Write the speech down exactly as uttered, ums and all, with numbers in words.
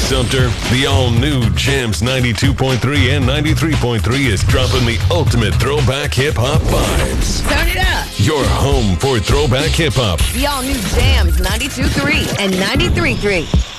Sumter, the all-new Jams ninety-two point three and ninety-three point three is dropping the ultimate throwback hip-hop vibes. Turn it up. Your home for throwback hip-hop. The all-new Jams ninety-two point three and ninety-three point three.